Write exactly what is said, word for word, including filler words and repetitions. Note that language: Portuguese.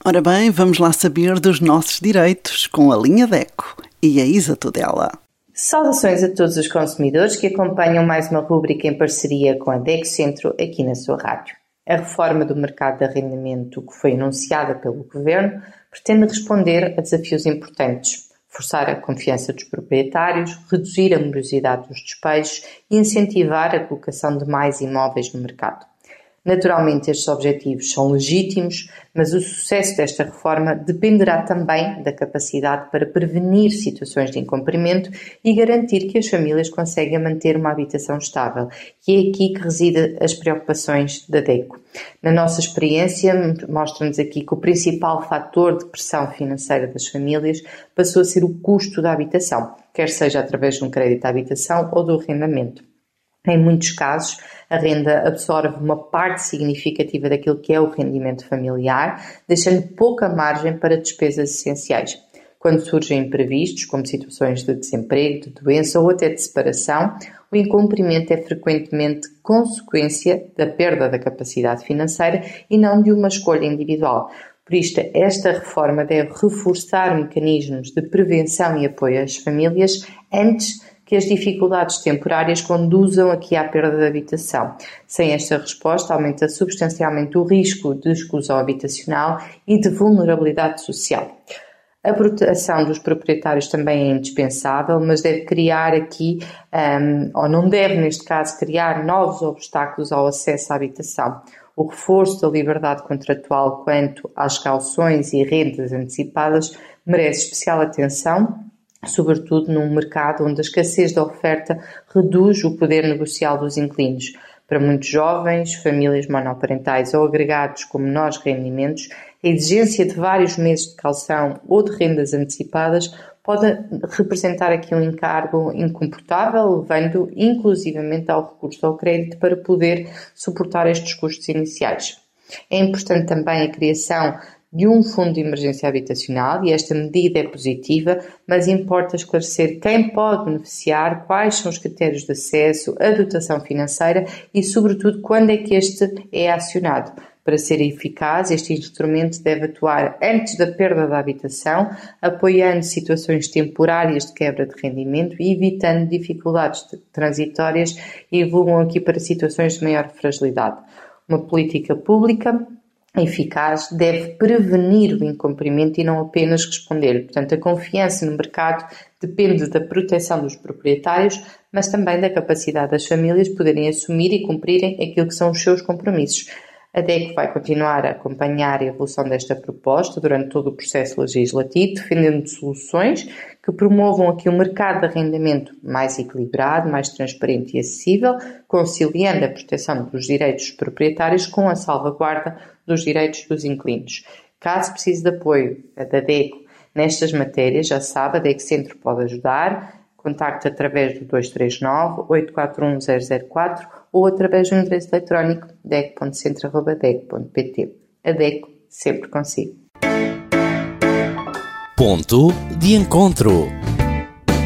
Ora bem, vamos lá saber dos nossos direitos com a linha DECO e a Isa Tudela. Saudações a todos os consumidores que acompanham mais uma rúbrica em parceria com a DECO Centro aqui na sua rádio. A reforma do mercado de arrendamento que foi anunciada pelo Governo pretende responder a desafios importantes, forçar a confiança dos proprietários, reduzir a morosidade dos despejos e incentivar a colocação de mais imóveis no mercado. Naturalmente, estes objetivos são legítimos, mas o sucesso desta reforma dependerá também da capacidade para prevenir situações de incumprimento e garantir que as famílias conseguem manter uma habitação estável. E é aqui que residem as preocupações da DECO. Na nossa experiência, mostra-nos aqui que o principal fator de pressão financeira das famílias passou a ser o custo da habitação, quer seja através de um crédito à habitação ou do arrendamento. Em muitos casos, a renda absorve uma parte significativa daquilo que é o rendimento familiar, deixando pouca margem para despesas essenciais. Quando surgem imprevistos, como situações de desemprego, de doença ou até de separação, o incumprimento é frequentemente consequência da perda da capacidade financeira e não de uma escolha individual. Por isto, esta reforma deve reforçar mecanismos de prevenção e apoio às famílias antes que as dificuldades temporárias conduzam aqui à perda de habitação. Sem esta resposta, aumenta substancialmente o risco de exclusão habitacional e de vulnerabilidade social. A proteção dos proprietários também é indispensável, mas deve criar aqui, um, ou não deve, neste caso, criar novos obstáculos ao acesso à habitação. O reforço da liberdade contratual quanto às cauções e rendas antecipadas merece especial atenção, sobretudo num mercado onde a escassez da oferta reduz o poder negocial dos inquilinos. Para muitos jovens, famílias monoparentais ou agregados com menores rendimentos, a exigência de vários meses de caução ou de rendas antecipadas pode representar aqui um encargo incomportável, levando inclusivamente ao recurso ao crédito para poder suportar estes custos iniciais. É importante também a criação de um fundo de emergência habitacional e esta medida é positiva, mas importa esclarecer quem pode beneficiar, quais são os critérios de acesso, a dotação financeira e, sobretudo, quando é que este é acionado. Para ser eficaz, este instrumento deve atuar antes da perda da habitação, apoiando situações temporárias de quebra de rendimento e evitando dificuldades transitórias e evoluam aqui para situações de maior fragilidade. Uma política pública eficaz deve prevenir o incumprimento e não apenas responder. Portanto, a confiança no mercado depende da proteção dos proprietários, mas também da capacidade das famílias poderem assumir e cumprirem aquilo que são os seus compromissos. A DECO vai continuar a acompanhar a evolução desta proposta durante todo o processo legislativo, defendendo soluções que promovam aqui um mercado de arrendamento mais equilibrado, mais transparente e acessível, conciliando a proteção dos direitos dos proprietários com a salvaguarda dos direitos dos inquilinos. Caso precise de apoio da DECO nestas matérias, já sabe, a DECO Centro pode ajudar. Contacte através do dois três nove, oito quatro um, zero zero quatro ou através do endereço eletrónico deco ponto centro arroba deco ponto pt. A DECO sempre consigo. Ponto de encontro.